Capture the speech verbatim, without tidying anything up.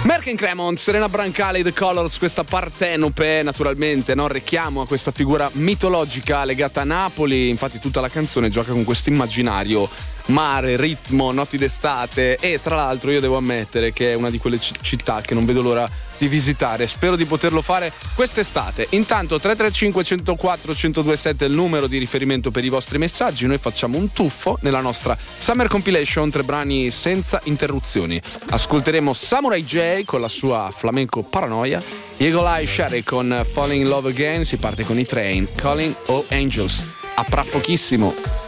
Merck and Cremont, Serena Brancale, The Colors, questa Partenope, naturalmente, no? Richiamo a questa figura mitologica legata a Napoli. Infatti tutta la canzone gioca con questo immaginario, mare, ritmo, notti d'estate. E tra l'altro io devo ammettere che è una di quelle c- città che non vedo l'ora di visitare. Spero di poterlo fare quest'estate. Intanto tre tre cinque uno zero quattro uno zero due sette è il numero di riferimento per i vostri messaggi. Noi facciamo un tuffo nella nostra Summer Compilation, tre brani senza interruzioni. Ascolteremo Samurai J con la sua flamenco Paranoia, Eagle Eye Shady con Falling in Love Again. Si parte con i Train, Calling All Angels. A fra pochissimo.